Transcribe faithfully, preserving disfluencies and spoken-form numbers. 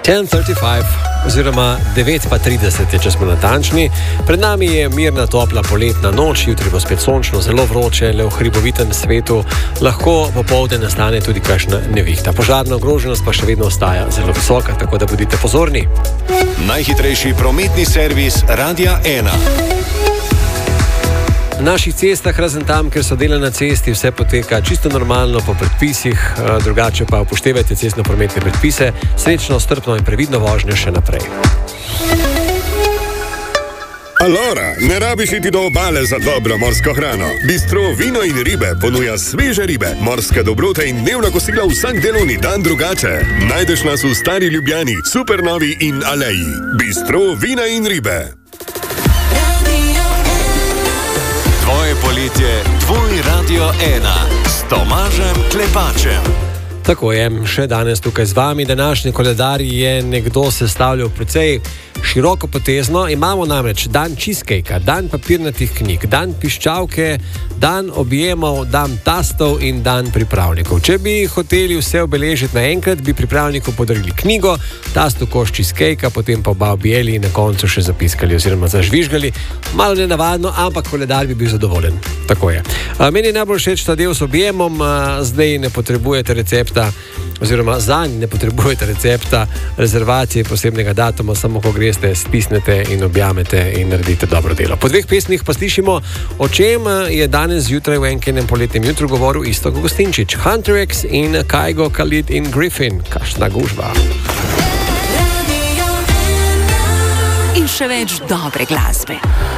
deset trideset pet oziroma devet pa trideset je, če smo natančni. Pred nami je mirna, topla poletna noč, jutri bo spet sončno, zelo vroče, le v hribovitem svetu lahko popoldne nastane tudi kakšna nevihta. Požarna ogroženost pa še vedno ostaja zelo visoka, tako da bodite pozorni. Najhitrejši prometni servis Radia ena. Na naših cestah, razen tam, ker so dela na cesti, vse poteka čisto normalno po predpisih, drugače pa upoštevajte cestno-prometne predpise, srečno, strpno in previdno vožnjo še naprej. Alora, ne rabiš iti do obale za dobro morsko hrano. Bistro Vino in ribe ponuja sveže ribe, morske dobrote in dnevna kosila vsak delovni dan drugače. Najdeš nas v Stari Ljubljani, Supernovi in Aleji. Bistro Vina in ribe. Tvoje poletje, tvoj Radio ena s Tomažem Klepačem. Tako je, še danes tukaj z vami. Današnji koledar je nekdo sestavljal precej široko potezno. Imamo namreč dan cheesecakea, dan papirnatih knjig, dan piščalke, dan objemov, dan tastov in dan pripravnikov. Če bi hoteli vse obeležiti naenkrat, bi pripravniku podarili knjigo, tastu koš cheesecakea, potem pa oba objeli in na koncu še zapiskali oziroma zažvižgali. Malo nenavadno, ampak koledar bi bil zadovoljen. Tako je. Meni je najbolj všeč ta del s objemom, zdaj ne potrebujete recepta, oziroma zanj ne potrebujete recepta, rezervacije posebnega datuma, samo ko greste, stisnete in objamete in naredite dobro delo. Po dveh pesmih pa slišimo, o čem je danes zjutraj v enkenem poletnem jutru govoril Iztok Gostinčič. Hunter X in Kygo, Khalid in Griffin. Kakšna gužba. In še več dobre glasbe.